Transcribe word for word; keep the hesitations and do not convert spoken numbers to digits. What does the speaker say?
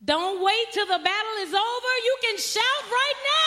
Don't wait till the battle is over. You can shout right